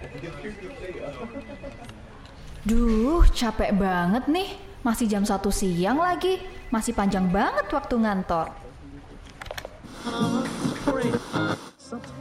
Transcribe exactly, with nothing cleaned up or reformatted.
Duh, capek banget nih. Masih jam satu siang lagi. Masih panjang banget waktu ngantor.